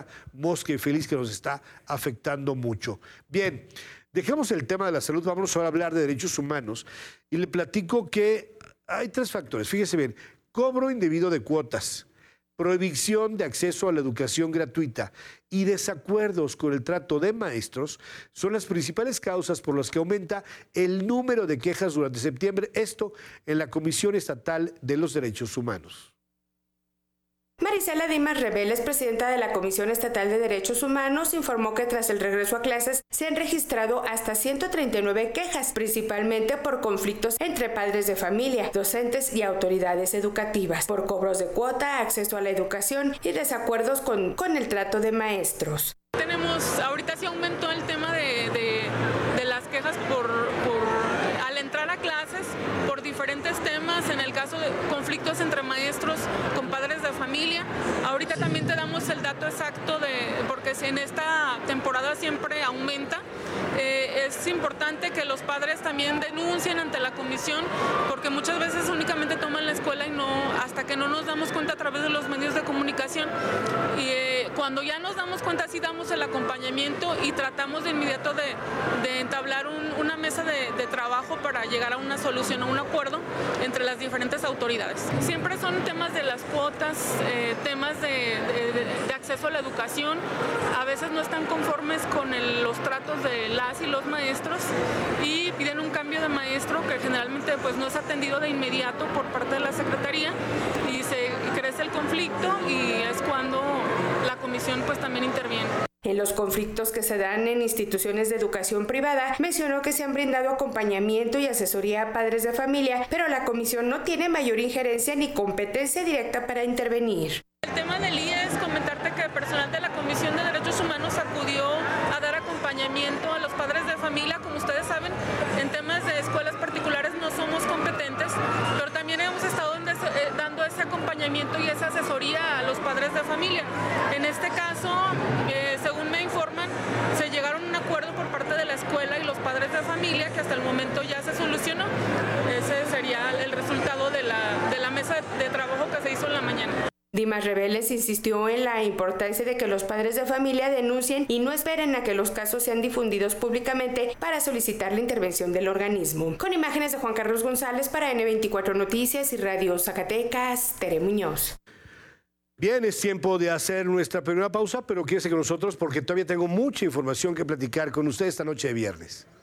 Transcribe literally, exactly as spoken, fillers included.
mosca infeliz que nos está afectando mucho. Bien, dejemos el tema de la salud, vamos ahora a hablar de derechos humanos y le platico que hay tres factores, fíjese bien, cobro indebido de cuotas, prohibición de acceso a la educación gratuita y desacuerdos con el trato de maestros son las principales causas por las que aumenta el número de quejas durante septiembre, esto en la Comisión Estatal de los Derechos Humanos. Marisela Dimas Reveles, presidenta de la Comisión Estatal de Derechos Humanos, informó que tras el regreso a clases se han registrado hasta ciento treinta y nueve quejas, principalmente por conflictos entre padres de familia, docentes y autoridades educativas, por cobros de cuota, acceso a la educación y desacuerdos con, con el trato de maestros. Tenemos, ahorita sí aumentó el tema de, de, de las quejas por, por al entrar a clases por diferentes temas, en el caso de conflictos entre maestros con padres de familia. Ahorita también te damos el dato exacto de, porque si en esta temporada siempre aumenta, eh, es importante que los padres también denuncien ante la comisión, porque muchas veces únicamente toman la escuela y no, hasta que no nos damos cuenta a través de los medios de comunicación. Y eh, cuando ya nos damos cuenta, sí damos el acompañamiento y tratamos de inmediato de, de entablar un, una mesa de, de trabajo para llegar a una solución, a un acuerdo entre las diferentes autoridades. Siempre son temas de las cuotas, eh, temas de, de, de acceso a la educación. A veces no están conformes con el, los tratos de las y los maestros y piden un cambio de maestro que generalmente pues, no es atendido de inmediato por parte de la Secretaría y se crece el conflicto y es cuando la comisión pues, también interviene. En los conflictos que se dan en instituciones de educación privada, mencionó que se han brindado acompañamiento y asesoría a padres de familia, pero la comisión no tiene mayor injerencia ni competencia directa para intervenir. El tema del I E es comentarte que el personal de la Comisión de Derechos Humanos acudió a dar acompañamiento a los padres de familia. Como ustedes saben, en temas de escuelas particulares no somos competentes, pero también hemos estado dando ese acompañamiento y esa asesoría a los padres de familia. En este caso, eh, según me informan, se llegaron a un acuerdo por parte de la escuela y los padres de familia que hasta el momento ya se solucionó. Ese sería el resultado de la, de la mesa de, de trabajo que se hizo en la mañana. Dimas Reveles insistió en la importancia de que los padres de familia denuncien y no esperen a que los casos sean difundidos públicamente para solicitar la intervención del organismo. Con imágenes de Juan Carlos González para ene veinticuatro Noticias y Radio Zacatecas, Tere Muñoz. Bien, es tiempo de hacer nuestra primera pausa, pero quédese con nosotros porque todavía tengo mucha información que platicar con usted esta noche de viernes.